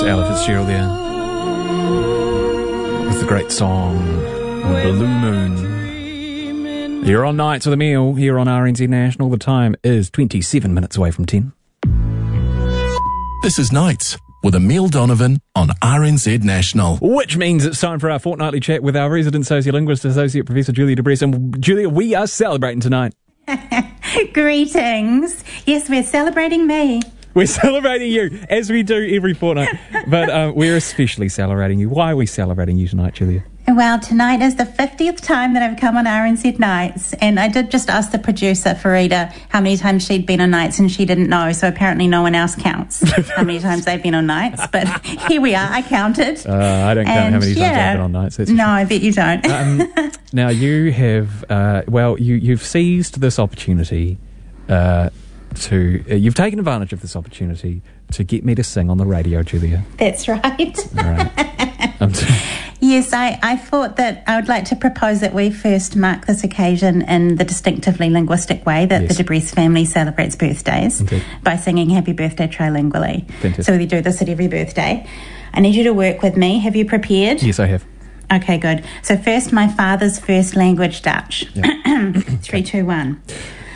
Ella Fitzgerald there with the great song Blue Moon. You're on Nights with Emile here on RNZ National. The time is 27 minutes away from 10. This is Nights with Emile Donovan on RNZ National. Which means it's time for our fortnightly chat with our resident sociolinguist, Associate Professor Julia Debris. And Julia, we are celebrating tonight. Greetings. Yes, we're celebrating me. We're celebrating you, as we do every fortnight. But we're especially celebrating you. Why are we celebrating you tonight, Julia? Well, tonight is the 50th time that I've come on RNZ Nights, and I did just ask the producer, Farida, how many times she'd been on Nights, and she didn't know, so apparently no one else counts how many times they've been on Nights. But here we are, I counted. I don't count how many times I've been on Nights. No, I bet you don't. Now, you have, you've seized this opportunity you've taken advantage of this opportunity to get me to sing on the radio, Julia. That's right. Right. Yes, I thought that I would like to propose that we first mark this occasion in the distinctively linguistic way that the Debris family celebrates birthdays. Indeed. By singing Happy Birthday trilingually. Fantastic. So we do this at every birthday. I need you to work with me. Have you prepared? Yes, I have. Okay, good. So first, my father's first language, Dutch. Yep. 3, 2, 1.